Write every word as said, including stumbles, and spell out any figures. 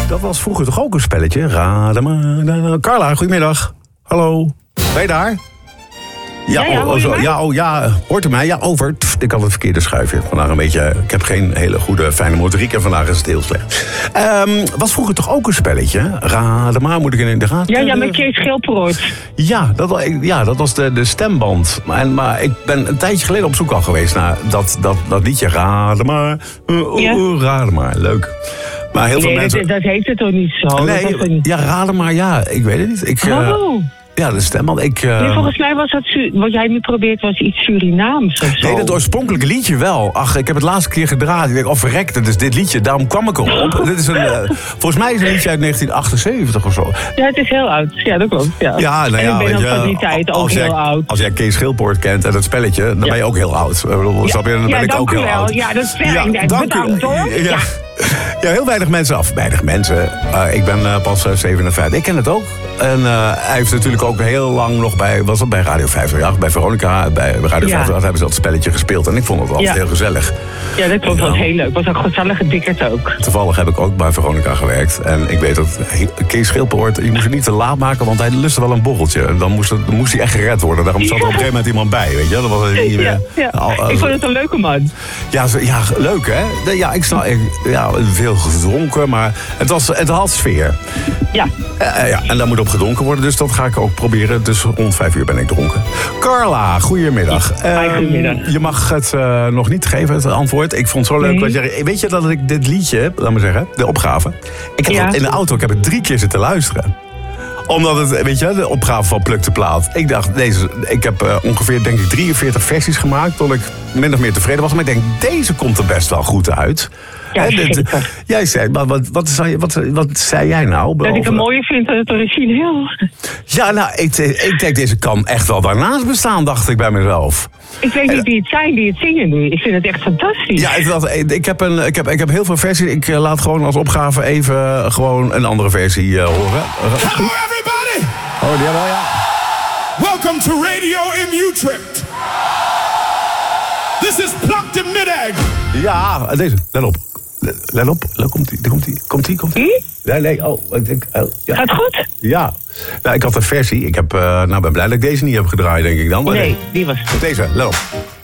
Dat was vroeger toch ook een spelletje? Raden maar. Carla, goedemiddag. Hallo. Ben je daar? Ja, ja, ja, oh, zo, ja, oh, ja, hoort u mij? Ja, over. Pff, ik had het verkeerde schuifje. Vandaag een beetje, ik heb geen hele goede, fijne motoriek en vandaag is het heel slecht. Um, was vroeger toch ook een spelletje? Raden maar, moet ik in de gaten? Ja, ja, met Kees Schilperoort. Ja, dat, ja, dat was de, de stemband. Maar, maar ik ben een tijdje geleden op zoek al geweest naar dat, dat, dat liedje. Raden maar, uh, uh, ja. raden maar, leuk. Maar heel nee, veel mensen... dat, dat heet het toch niet zo? Nee, dat niet... ja, raden maar, ja, ik weet het niet. Ik, oh. uh, Ja, de stemband. Ik, uh... nee, volgens mij was dat, wat jij nu probeert, was iets Surinaams of zo. Nee, dat oorspronkelijke liedje wel. Ach, ik heb het laatste keer gedraaid. Ik denk, oh verrek, dat is dit liedje. Daarom kwam ik erop. Dit is een, uh, volgens mij is het een liedje uit negentien achtenzeventig of zo. Ja, het is heel oud. Ja, dat klopt. Ja, ja nou ja, en ik ben ook je, van die tijd ook heel jij, oud. Als jij Kees Schilperoort kent en het spelletje, dan ja. ben je ook heel oud. Ja, snap je? Dan ja, ben ik ook heel wel. oud. Ja, dat is fijn. Ja, ja, dank u. Hoor. Ja. Ja, heel weinig mensen af. Weinig mensen. Uh, ik ben uh, pas uh, zevenenvijftig. Ik ken het ook. En uh, hij heeft natuurlijk ook heel lang nog bij... Was dat bij Radio vijfhonderdachttien, bij Veronica, bij Radio ja. vijfhonderdachttien hebben ze dat spelletje gespeeld. En ik vond het altijd ja. heel gezellig. Ja, dat vond ik wel heel leuk. Het was ook gezellig gedikkerd ook. Toevallig heb ik ook bij Veronica gewerkt. En ik weet dat Kees Schilperoort, je moest het niet te laat maken, want hij lustte wel een borreltje. En dan moest, het, dan moest hij echt gered worden. Daarom zat er op een gegeven moment iemand bij, weet je. Dat was niet meer, ja, ja. Al, uh, ik vond het een leuke man. Ja, ja leuk hè. Ja, ik snap... Ik, ja, veel gedronken, maar het, was, het had sfeer. Ja. Uh, ja. En daar moet op gedronken worden, dus dat ga ik ook proberen. Dus rond vijf uur ben ik dronken. Carla, goedemiddag. Uh, Hi, goedemiddag. Je mag het uh, nog niet geven, het antwoord. Ik vond het zo leuk. Nee. Wat je, weet je dat ik dit liedje, laat maar zeggen, de opgave. Ik heb ja. het in de auto, ik heb het drie keer zitten luisteren. Omdat het, weet je, de opgave van Pluk de Plaat. Ik dacht, deze, ik heb uh, ongeveer, denk ik, drieënveertig versies gemaakt. Tot ik min of meer tevreden was. Maar ik denk, deze komt er best wel goed uit. Ja, He, dit, jij zei, maar wat, wat, zei, wat, wat zei jij nou? Dat ik het mooie vind dan het origineel. Ja, nou, ik, ik denk, deze kan echt wel daarnaast bestaan, dacht ik bij mezelf. Ik weet niet wie het zijn, die het zingen nu. Ik vind het echt fantastisch. Ja, ik, ik, heb, een, ik, heb, ik heb heel veel versies. Ik uh, laat gewoon als opgave even uh, gewoon een andere versie uh, horen. Hello everybody! Oh, die wel, ja. Welcome to Radio in Utrecht. This is Pluk de Middag. Ja, deze, let op. Let op, komt ie, komt ie, komt ie, komt ie. Hm? Nee, nee, oh, ik denk, oh, ja. Gaat goed? Ja, nou, ik had een versie. Ik heb, uh, nou, ben blij dat ik deze niet heb gedraaid, denk ik dan. Maar nee, die was goed. Deze, let op.